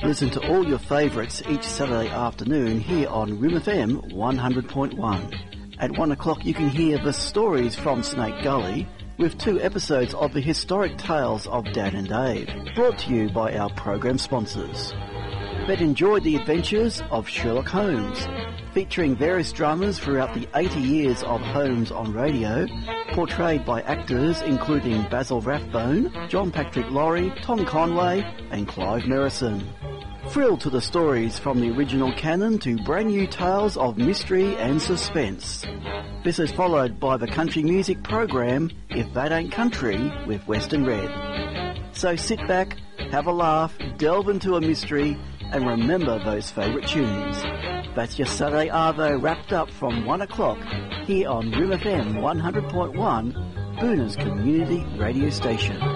Listen to all your favourites each Saturday afternoon here on Rim FM 100.1. At 1 o'clock you can hear the stories from Snake Gully with 2 episodes of the historic tales of Dan and Dave, brought to you by our program sponsors. But enjoy the adventures of Sherlock Holmes, featuring various dramas throughout the 80 years of Holmes on radio, portrayed by actors including Basil Rathbone, John Patrick Lorry, Tom Conway and Clive Merrison. Thrill to the stories from the original canon to brand new tales of mystery and suspense. This is followed by the country music program If That Ain't Country with Western Red. So sit back, have a laugh, delve into a mystery and remember those favourite tunes. That's your Saturday Arvo wrapped up from 1 o'clock here on Rim FM 100.1, Boona's community radio station.